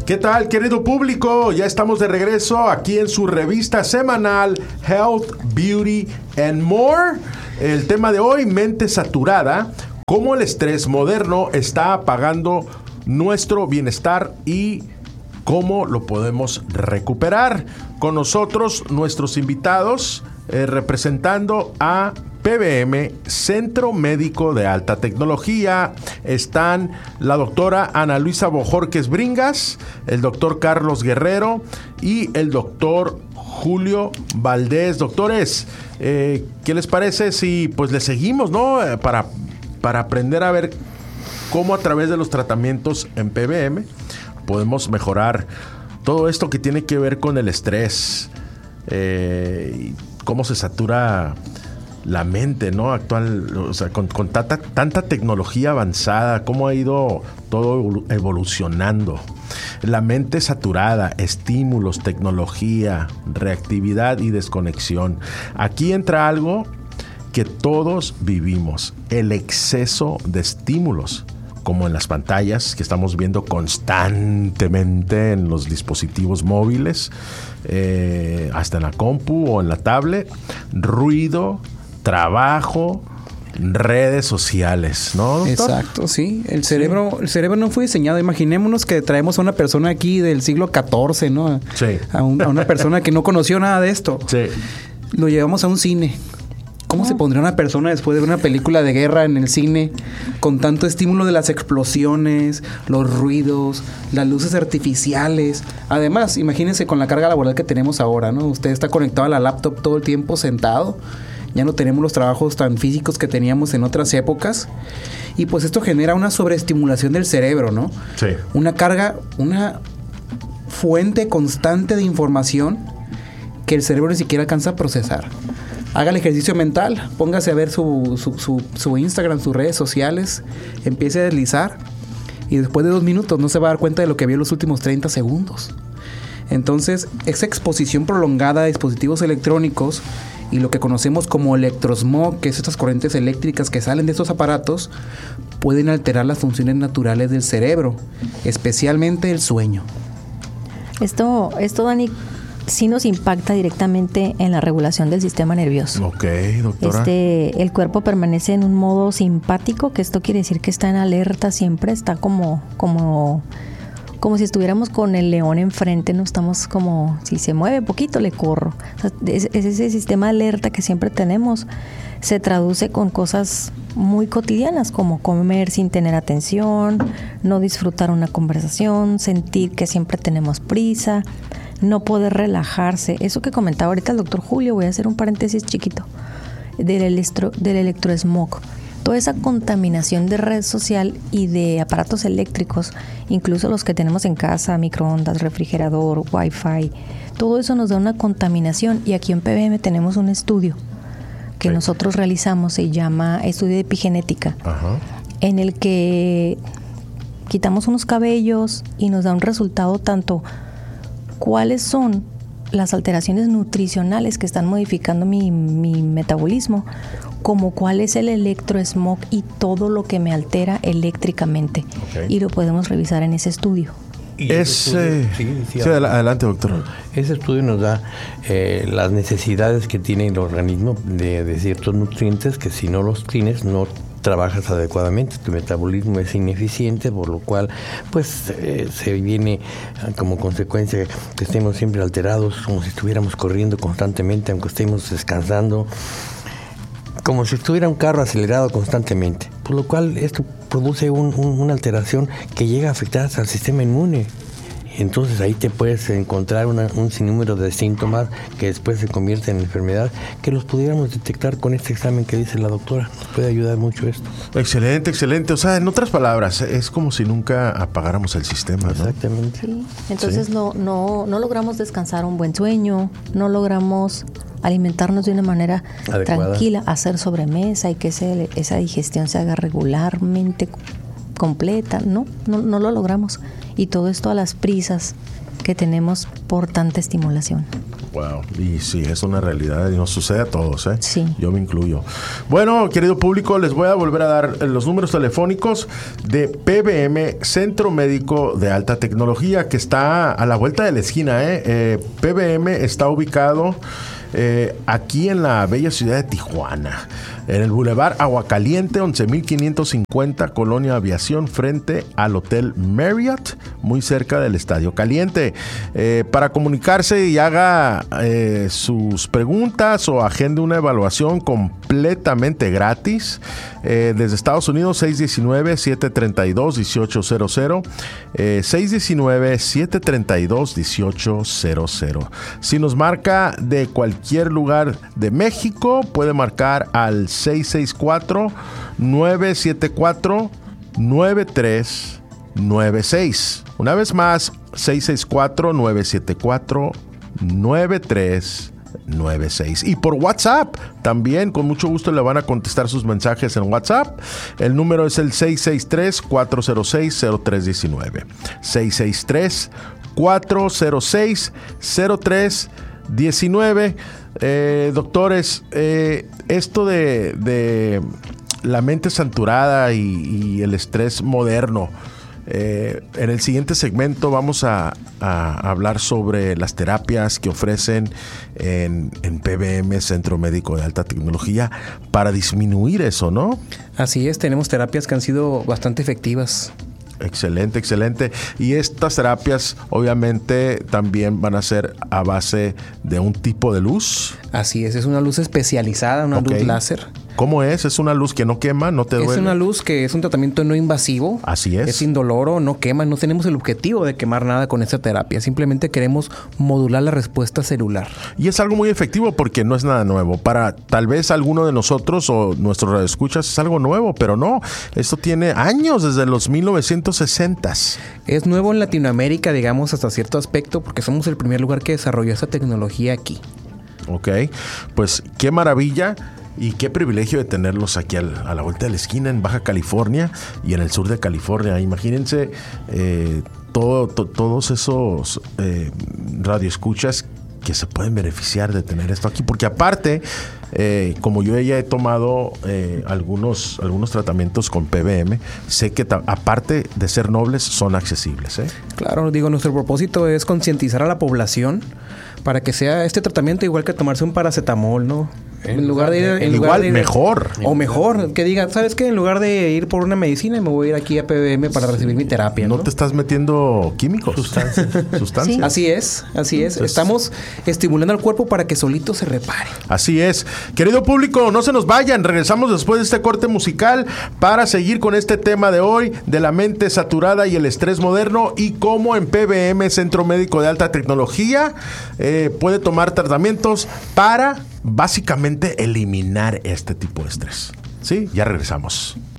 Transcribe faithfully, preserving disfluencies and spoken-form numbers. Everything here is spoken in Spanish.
¿Qué tal, querido público? Ya estamos de regreso aquí en su revista semanal Health, Beauty and More. El tema de hoy, mente saturada, cómo el estrés moderno está apagando nuestro bienestar y cómo lo podemos recuperar. Con nosotros, nuestros invitados, eh, representando a P B M, Centro Médico de Alta Tecnología, están la doctora Ana Luisa Bojorquez Bringas, el doctor Carlos Guerrero y el doctor Julio Valdés. Doctores, eh, ¿qué les parece si pues le seguimos, ¿no? Eh, para, para aprender a ver cómo a través de los tratamientos en P B M podemos mejorar todo esto que tiene que ver con el estrés, eh, y cómo se satura la mente, ¿no? Actual, o sea, con, con tanta, tanta tecnología avanzada, cómo ha ido todo evolucionando. La mente saturada, estímulos, tecnología, reactividad y desconexión. Aquí entra algo que todos vivimos, el exceso de estímulos, como en las pantallas que estamos viendo constantemente en los dispositivos móviles, eh, hasta en la compu o en la tablet, ruido, trabajo, redes sociales, ¿no, doctor? Exacto, sí. El cerebro, sí. el cerebro no fue diseñado. Imaginémonos que traemos a una persona aquí del siglo catorce, ¿no? Sí. A, un, a una persona que no conoció nada de esto. Sí. Lo llevamos a un cine. ¿Cómo oh. se pondría una persona después de ver una película de guerra en el cine con tanto estímulo de las explosiones, los ruidos, las luces artificiales? Además, imagínense con la carga laboral que tenemos ahora, ¿no? Usted está conectado a la laptop todo el tiempo sentado. Ya no tenemos los trabajos tan físicos que teníamos en otras épocas. Y pues esto genera una sobreestimulación del cerebro, ¿no? Sí. Una carga, una fuente constante de información que el cerebro ni siquiera alcanza a procesar. Haga el ejercicio mental, póngase a ver su, su, su, su Instagram, sus redes sociales, empiece a deslizar y después de dos minutos no se va a dar cuenta de lo que vio en los últimos treinta segundos. Entonces, esa exposición prolongada a dispositivos electrónicos y lo que conocemos como electrosmog, que es estas corrientes eléctricas que salen de estos aparatos, pueden alterar las funciones naturales del cerebro, especialmente el sueño. Esto, esto Dani, sí nos impacta directamente en la regulación del sistema nervioso. Ok, doctora. Este, el cuerpo permanece en un modo simpático, que esto quiere decir que está en alerta siempre, está como... como como si estuviéramos con el león enfrente, no estamos como, si se mueve poquito le corro. O sea, es, es ese sistema de alerta que siempre tenemos, se traduce con cosas muy cotidianas como comer sin tener atención, no disfrutar una conversación, sentir que siempre tenemos prisa, no poder relajarse. Eso que comentaba ahorita el doctor Julio, voy a hacer un paréntesis chiquito, del, electro, del electrosmog. Toda esa contaminación de red social y de aparatos eléctricos, incluso los que tenemos en casa, microondas, refrigerador, wifi, todo eso nos da una contaminación. Y aquí en P B M tenemos un estudio que sí. nosotros realizamos, se llama estudio de epigenética, Ajá. en el que quitamos unos cabellos y nos da un resultado tanto cuáles son las alteraciones nutricionales que están modificando mi, mi metabolismo, como cuál es el electrosmog y todo lo que me altera eléctricamente. Okay. Y lo podemos revisar en ese estudio. Y es, estudio, eh, sí, sí, sí, adelante, doctor. Ese estudio nos da eh, las necesidades que tiene el organismo de, de ciertos nutrientes que si no los tienes no trabajas adecuadamente, tu metabolismo es ineficiente, por lo cual pues eh, se viene como consecuencia que estemos siempre alterados, como si estuviéramos corriendo constantemente, aunque estemos descansando, como si estuviera un carro acelerado constantemente, por lo cual esto produce un, un, una alteración que llega a afectar al sistema inmune. Entonces ahí te puedes encontrar una, un sinnúmero de síntomas que después se convierten en enfermedad, que los pudiéramos detectar con este examen que dice la doctora. Nos puede ayudar mucho esto. Excelente, excelente. O sea, en otras palabras, es como si nunca apagáramos el sistema, ¿no? Exactamente. Sí. Entonces ¿Sí? No, no, no logramos descansar un buen sueño, no logramos alimentarnos de una manera adecuada, tranquila, hacer sobremesa y que ese, esa digestión se haga regularmente completa. No, no, no lo logramos. Y todo esto a las prisas que tenemos por tanta estimulación. Wow, y sí, es una realidad y nos sucede a todos, ¿eh? Sí. Yo me incluyo. Bueno, querido público, les voy a volver a dar los números telefónicos de P B M, Centro Médico de Alta Tecnología, que está a la vuelta de la esquina, ¿eh? eh P B M está ubicado eh, aquí en la bella ciudad de Tijuana, en el Boulevard Aguacaliente, once mil quinientos cincuenta, Colonia Aviación, frente al Hotel Marriott, muy cerca del Estadio Caliente. Eh, para comunicarse y haga eh, sus preguntas o agende una evaluación completamente gratis, eh, desde Estados Unidos, seis uno nueve, siete tres dos, uno ocho cero cero, eh, seis uno nueve, siete tres dos, uno ocho cero cero. Si nos marca de cualquier lugar de México, puede marcar al seis seis cuatro, nueve siete cuatro, nueve tres nueve seis. Una vez más, seis seis cuatro, nueve siete cuatro, nueve tres nueve seis. Y por WhatsApp también, con mucho gusto le van a contestar sus mensajes en WhatsApp. El número es el seis seis tres, cuatro cero seis, cero tres uno nueve. seis seis tres, cuatro cero seis, cero tres uno nueve. Eh, doctores, eh, esto de, de la mente saturada y, y el estrés moderno, eh, en el siguiente segmento vamos a, a hablar sobre las terapias que ofrecen en, en P B M, Centro Médico de Alta Tecnología, para disminuir eso, ¿no? Así es, tenemos terapias que han sido bastante efectivas. Excelente, excelente. Y estas terapias obviamente también van a ser a base de un tipo de luz. Así es, es una luz especializada, una Okay. luz láser. ¿Cómo es? ¿Es una luz que no quema, no te duele? Es una luz que es un tratamiento no invasivo. Así es. Es indoloro, no quema. No tenemos el objetivo de quemar nada con esta terapia. Simplemente queremos modular la respuesta celular. Y es algo muy efectivo porque no es nada nuevo. Para tal vez alguno de nosotros o nuestros radioescuchas es algo nuevo, pero no. Esto tiene años, desde los mil novecientos sesentas. Es nuevo en Latinoamérica, digamos, hasta cierto aspecto, porque somos el primer lugar que desarrolló esta tecnología aquí. Ok, pues qué maravilla. Y qué privilegio de tenerlos aquí al, a la vuelta de la esquina en Baja California y en el sur de California. Imagínense eh, todo, to, todos esos eh, radioescuchas que se pueden beneficiar de tener esto aquí. Porque aparte, eh, como yo ya he tomado eh, algunos, algunos tratamientos con P B M, sé que ta- aparte de ser nobles, son accesibles, ¿eh? Claro, digo, nuestro propósito es concientizar a la población para que sea este tratamiento igual que tomarse un paracetamol, ¿no? En lugar de ir, en Igual, lugar de ir, mejor. O mejor, que diga, ¿sabes qué? En lugar de ir por una medicina, me voy a ir aquí a P B M para recibir mi terapia, ¿no? No te estás metiendo químicos. Sustancias. Sustancias. Sí. Así es, así es. Entonces, Estamos estimulando al cuerpo para que solito se repare. Así es. Querido público, no se nos vayan. Regresamos después de este corte musical para seguir con este tema de hoy, de la mente saturada y el estrés moderno, y cómo en P B M, Centro Médico de Alta Tecnología, eh, puede tomar tratamientos para básicamente eliminar este tipo de estrés. ¿Sí? Ya regresamos.